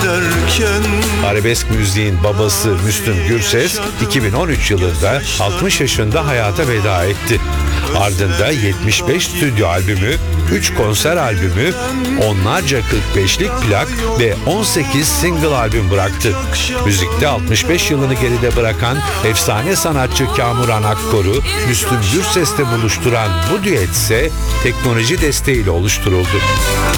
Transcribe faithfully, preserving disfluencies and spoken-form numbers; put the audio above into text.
ederken. Arabesk müziğin babası Müslüm Gürses iki bin on üç yılında altmış yaşında hayata veda etti. Ardında yetmiş beş stüdyo albümü, üç konser albümü, onlarca kırk beşlik plak ve on sekiz single albüm bıraktı. Müzikte altmış beş yılını geride bırakan efsane sanatçı Kamuran Akkor'u Müslüm Gürses'te buluşturan bu düet ise teknoloji desteğiyle oluşturuldu.